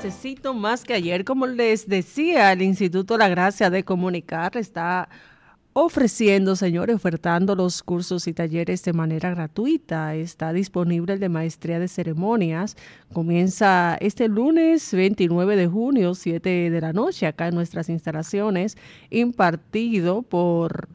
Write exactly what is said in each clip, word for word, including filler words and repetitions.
necesito más que ayer. Como les decía, el Instituto La Gracia de Comunicar está ofreciendo, señores, ofertando los cursos y talleres de manera gratuita. Está disponible el de Maestría de Ceremonias. Comienza este lunes veintinueve de junio, siete de la noche, acá en nuestras instalaciones, impartido por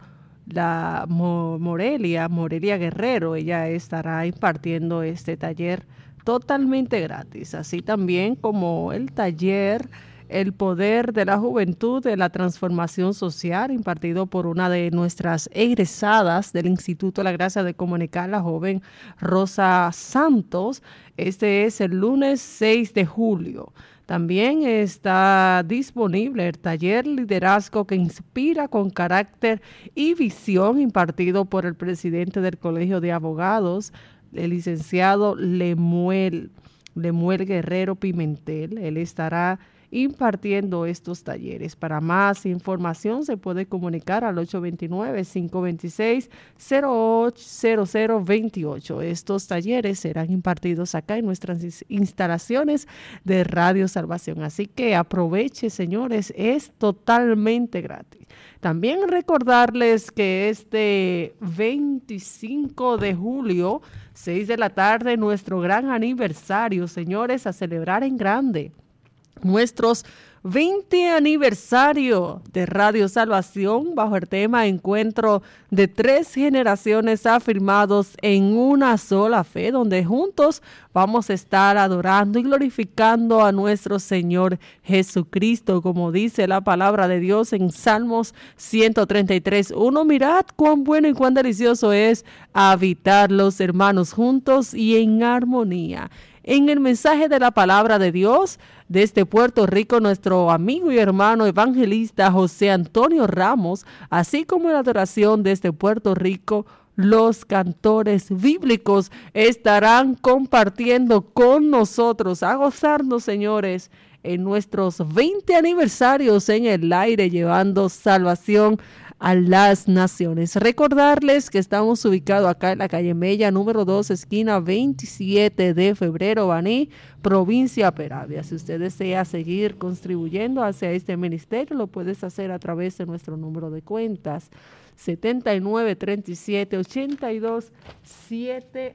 la Mo- Morelia, Morelia Guerrero. Ella estará impartiendo este taller totalmente gratis, así también como el taller El Poder de la Juventud de la Transformación Social, impartido por una de nuestras egresadas del Instituto La Gracia de Comunicar, la joven Rosa Santos. Este es el lunes seis de julio. También está disponible el taller Liderazgo que Inspira con Carácter y Visión, impartido por el presidente del Colegio de Abogados, el licenciado Lemuel, Lemuel Guerrero Pimentel. Él estará impartiendo estos talleres. Para más información se puede comunicar al ocho dos nueve, cinco dos seis, cero cero dos ocho. Estos talleres serán impartidos acá en nuestras instalaciones de Radio Salvación. Así que aproveche, señores, es totalmente gratis. También recordarles que este veinticinco de julio, seis de la tarde, nuestro gran aniversario, señores, a celebrar en grande. Nuestros veinte aniversario de Radio Salvación bajo el tema Encuentro de tres generaciones afirmados en una sola fe, donde juntos vamos a estar adorando y glorificando a nuestro Señor Jesucristo, como dice la palabra de Dios en Salmos ciento treinta y tres, uno. Mirad cuán bueno y cuán delicioso es habitar los hermanos juntos y en armonía. En el mensaje de la palabra de Dios desde Puerto Rico, nuestro amigo y hermano evangelista José Antonio Ramos, así como en la adoración desde Puerto Rico, los cantores bíblicos estarán compartiendo con nosotros, a gozarnos, señores, en nuestros veinte aniversarios en el aire, llevando salvación a las naciones. Recordarles que estamos ubicados acá en la calle Mella, número dos, esquina veintisiete de febrero, Baní, provincia Peravia. Si usted desea seguir contribuyendo hacia este ministerio, lo puedes hacer a través de nuestro número de cuentas, setenta y nueve, treinta y siete, ochenta y dos, setenta y